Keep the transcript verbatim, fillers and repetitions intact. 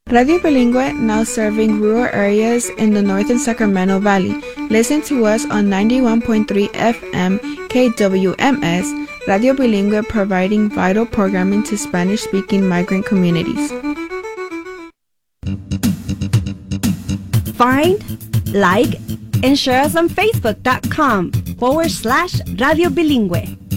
Radio Bilingüe, now serving rural areas in the northern Sacramento Valley. Listen to us on ninety-one point three F M K W M S, Radio Bilingüe, providing vital programming to Spanish-speaking migrant communities. Find, like, and share us on Facebook.com forward slash Radio Bilingüe.